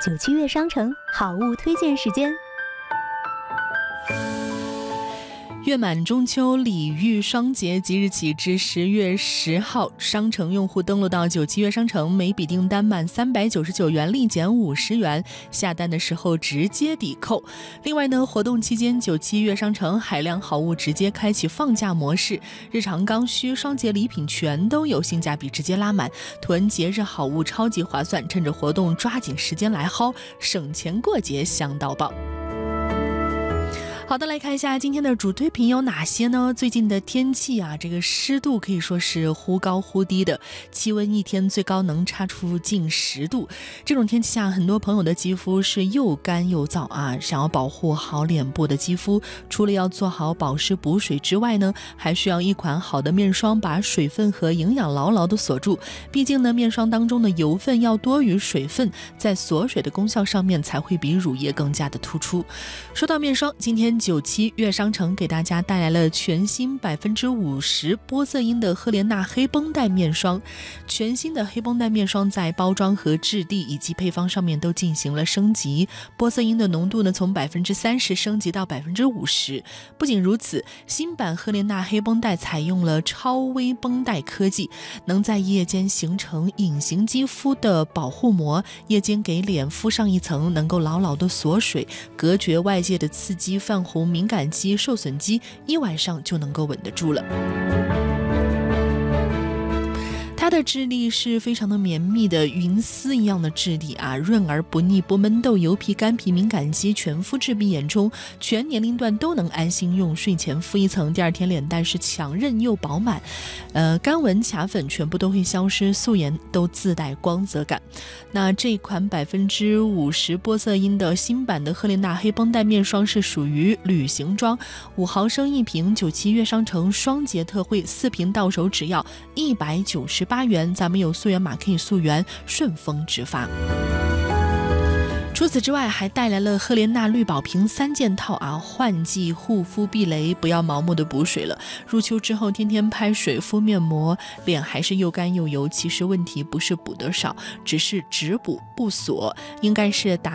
97月商城好物推荐时间。 月满中秋礼遇双节即日起至10月10号，商城用户登录到97月商城，每笔订单满399元立减50元，下单的时候直接抵扣。另外呢，活动期间97月商城海量好物直接开启放价模式，日常刚需、双节礼品全都有性价比直接拉满，囤节日好物超级划算，趁着活动抓紧时间来薅，省钱过节香到爆。好的，来看一下今天的主推品有哪些呢？最近的天气啊，这个湿度可以说是忽高忽低的，气温一天最高能差出近10度。这种天气下，很多朋友的肌肤是又干又燥啊。想要保护好脸部的肌肤，除了要做好保湿补水之外呢，还需要一款好的面霜把水分和营养牢牢的锁住。毕竟呢，面霜当中的油分要多于水分，在锁水的功效上面才会比乳液更加的突出。说到面霜，今天97月商城给大家带来了全新50%玻色因的赫莲娜黑绷带面霜。全新的黑绷带面霜在包装和质地以及配方上面都进行了升级，玻色因的浓度呢从30%升级到50%。不仅如此，新版赫莲娜黑绷带采用了超微绷带科技，能在夜间形成隐形肌肤的保护膜，夜间给脸敷上一层，能够牢牢的锁水，隔绝外界的刺激、泛红、敏感肌、受损肌，一晚上就能够稳得住了。它的质地是非常的绵密的云丝一样的质地啊，润而不腻，不闷痘、油皮、干皮、敏感肌、全肤质鼻眼中，全年龄段都能安心用。睡前敷一层，第二天脸蛋是强韧又饱满，干纹、卡粉全部都会消失，素颜都自带光泽感。那这款50%玻色因的新版的赫莲娜黑绷带面霜是属于旅行装，5毫升一瓶，97月商城双节特惠，4瓶到手只要198元，咱们有溯源码可以溯源，顺丰直发。除此之外，还带来了赫莲娜绿宝瓶3件套啊，换季护肤避雷，不要盲目的补水了。入秋之后天天拍水敷面膜，脸还是又干又油，其实问题不是补得少，只是只补不锁，应该是打